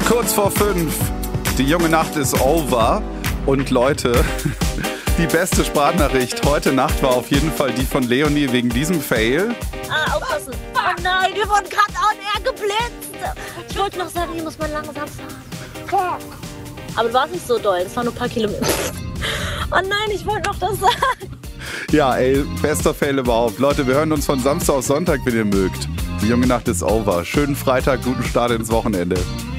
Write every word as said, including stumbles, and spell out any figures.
Kurz vor fünf. Die junge Nacht ist over. Und Leute, die beste Sprachnachricht heute Nacht war auf jeden Fall die von Leonie wegen diesem Fail. Ah, aufpassen. Oh nein, wir wurden gerade on air geblitzt. Ich wollte noch sagen, hier muss man langsam fahren. Aber du warst nicht so doll, es waren nur ein paar Kilometer. Oh nein, ich wollte noch das sagen. Ja, ey, bester Fail überhaupt. Leute, wir hören uns von Samstag auf Sonntag, wenn ihr mögt. Die junge Nacht ist over. Schönen Freitag, guten Start ins Wochenende.